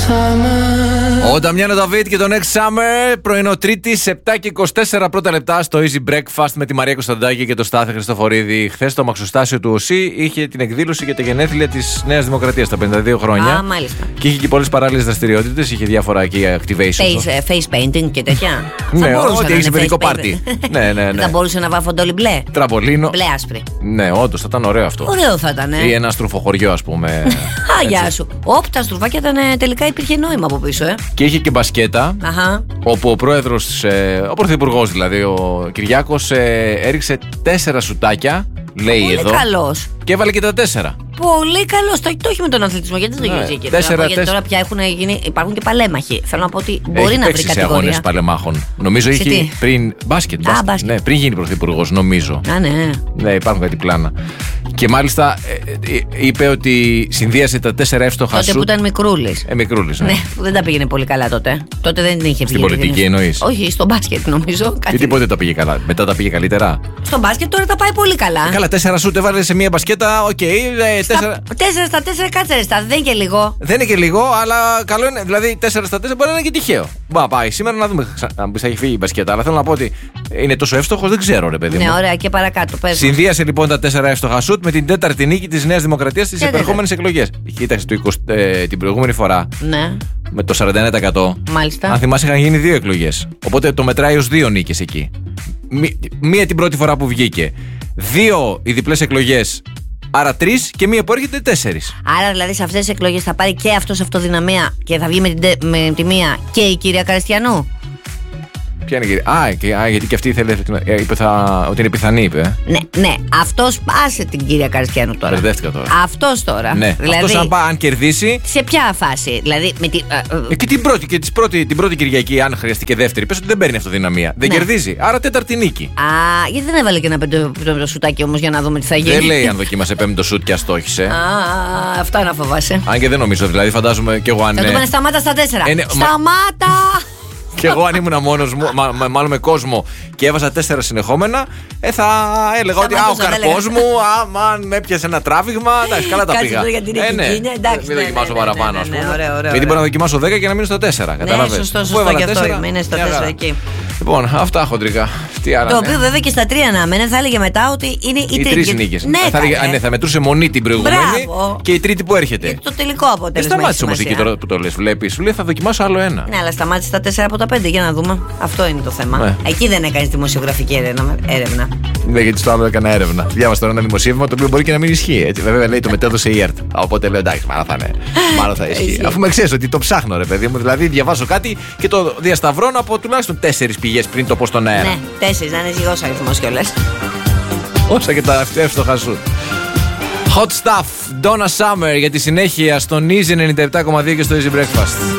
Ο Νταμιάνο Νταβίτ και το Next Summer, πρωινό Τρίτη, 7 και 24 πρώτα λεπτά στο Easy Breakfast με τη Μαρία Κωνσταντάκη και το Στάθη Χριστοφορίδη. Χθες το μαξοστάσιο του ΟΣΥ είχε την εκδήλωση για τα γενέθλια της Νέας Δημοκρατίας, τα 52 χρόνια. Α, μάλιστα. Και είχε και πολλές παράλληλες δραστηριότητες, είχε διάφορα εκεί activations. Face painting και τέτοια. Ναι, ό,τι έχει σε παιδικό πάρτι. Ναι. Θα μπορούσε να βάφονται όλοι μπλε. Τραμπολίνο. Μπλε άσπρη. Ναι, όντως θα ήταν ωραίο αυτό. Ωραίο θα ήταν. Ή ένα στρουφοχωριό, ας πούμε. Α, γεια σου. Όπ, τα στρουφάκια ήταν τελικά υπήρχε νόημα από πίσω, Και είχε και μπασκέτα. Αχα. Όπου ο πρόεδρος, ο πρωθυπουργός δηλαδή, ο Κυριάκος, έριξε 4 σουτάκια, λέει πολύ εδώ. Πολύ καλός. Και έβαλε και τα 4. Πολύ καλός. Το έχει με τον αθλητισμό. Γιατί δεν το γυρίζει εκεί. Γιατί τώρα πια υπάρχουν και παλέμαχοι. Θέλω να πω ότι μπορεί να βρει κατηγορία. Σε αγώνες παλεμάχων. Νομίζω είχε πριν μπάσκετ. Ναι, πριν γίνει πρωθυπουργός, νομίζω. Α, ναι. Ναι, υπάρχουν κάτι πλάνα. Και μάλιστα είπε ότι συνδύασε τα 4 εύστοχα τότε σουτ. Που ήταν μικρούλης. Μικρούλης, ναι. Ναι, δεν τα πήγαινε πολύ καλά τότε. Τότε δεν είχε πει. Στην πολιτική εννοείς? Όχι, στο μπάσκετ νομίζω. Γιατί πότε τα πήγε καλά? Μετά τα πήγε καλύτερα? Στο μπάσκετ τώρα τα πάει πολύ καλά. Καλά, 4 σουτ έβαλε σε μία μπασκέτα, οκ. 4 στα 4 κάτσε, δεν είναι και λίγο. Δεν είναι και λίγο, αλλά καλό είναι. Δηλαδή 4 στα 4 μπορεί να είναι και τυχαίο. Μπα, πάει σήμερα να δούμε αν θα έχει φύγει η μπασκέτα. Αλλά θέλω να πω ότι είναι τόσο εύστοχος, δεν ξέρω, ρε παιδί μου. Ναι, ωραία, και παρακάτω. Πες. Συνδύασε λοιπόν τα 4 εύστοχα σουτ με την 4η νίκη της Νέας Δημοκρατίας στις επερχόμενες εκλογές. Κοίταξε την προηγούμενη φορά. Ναι. Με το 41%. Μάλιστα. Αν θυμάσαι, είχαν γίνει 2 εκλογές. Οπότε το μετράει ως 2 νίκες εκεί. Μία την πρώτη φορά που βγήκε. 2 οι διπλές εκλογές. Άρα 3 και μία που έρχεται 4. Άρα δηλαδή σε αυτές τις εκλογές θα πάρει και αυτός αυτοδυναμία και θα βγει με τη μία και η κυρία Καριστιανού. Ποια είναι η κυρία? Γιατί και αυτή είπε ότι είναι πιθανή, είπε. Ναι. Αυτός πάσε την κυρία Καριστιανού τώρα. Μπερδεύτηκα τώρα. Αυτός τώρα. Ναι. Δηλαδή, αυτός αν κερδίσει. Σε ποια φάση? Δηλαδή με και την πρώτη Κυριακή, αν χρειαστεί και δεύτερη, πες ότι δεν παίρνει αυτοδυναμία. Δεν κερδίζει. Άρα 4η νίκη. Γιατί δεν έβαλε και ένα πέμπτο σουτάκι όμως για να δούμε τι θα γίνει? Δεν λέει αν δοκίμασε πέμπτο σουτ και αστόχησε. Αυτά να φοβάσαι. Αν και δεν νομίζω, δηλαδή φαντάζομαι κι εγώ αν. Θα του πάνε σταμάτα στα 4. Σταμάτα! Και εγώ αν ήμουν μόνος μου, μάλλον με κόσμο, και έβαζα 4 συνεχόμενα, θα έλεγα ότι ο καρπός μου, αν με έπιασε ένα τράβηγμα, εντάξει, καλά τα πήγα. Εντάξει, μην δοκιμάσω παραπάνω, ας πούμε. Γιατί μπορώ να δοκιμάσω 10 και να μείνω στο 4. Κατάλαβες? Σωστό και αυτό. Είναι στα 4 εκεί. Λοιπόν, αυτά χοντρικά. Το οποίο βέβαια και στα 3 να μένει, θα έλεγε μετά ότι είναι οι 3 νίκες. Θα μετρούσε μονή την προηγούμενη και η τρίτη που έρχεται. Το τελικό αποτέλεσμα. Σταμάτησε όμως εκεί τώρα που το λες. Βλέπεις, σου λέει θα δοκιμάσω άλλο ένα. Ναι, αλλά σταμάτησε τα 4 από τα 5. Για να δούμε. Αυτό είναι το θέμα. Εκεί δεν έκανε δημοσιογραφική έρευνα. Ναι, γιατί στο άλλο έκανα έρευνα. Διάβασα τώρα ένα δημοσίευμα το οποίο μπορεί και να μην ισχύει. Έτσι. Βέβαια λέει το μετέδωσε η ΕΡΤ. Οπότε λέω εντάξει, μάλλον θα ισχύει. Αφού με ξέρεις ότι το ψάχνω, ρε παιδί μου. Δηλαδή διαβάζω κάτι και το διασταυρώνω από τουλάχιστον 4 πηγές πριν το πω στον αέρα. Ναι, 4, να είναι ζυγός αριθμός κιόλας. Όσα και τα εύστοχα σου. Hot Stuff, Donna Summer για τη συνέχεια στον Easy 97,2 και στο Easy Breakfast.